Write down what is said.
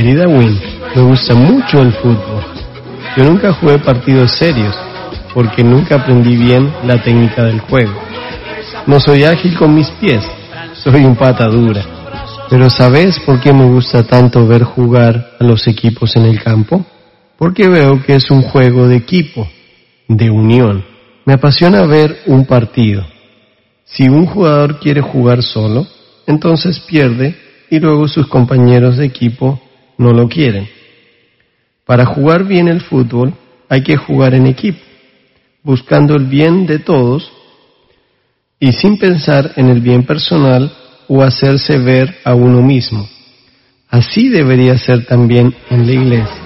Querida Win, me gusta mucho el fútbol. Yo nunca jugué partidos serios, porque nunca aprendí bien la técnica del juego. No soy ágil con mis pies, soy un pata dura. Pero ¿sabes por qué me gusta tanto ver jugar a los equipos en el campo? Porque veo que es un juego de equipo, de unión. Me apasiona ver un partido. Si un jugador quiere jugar solo, entonces pierde y luego sus compañeros de equipo no lo quieren. Para jugar bien el fútbol hay que jugar en equipo, buscando el bien de todos y sin pensar en el bien personal o hacerse ver a uno mismo. Así debería ser también en la iglesia.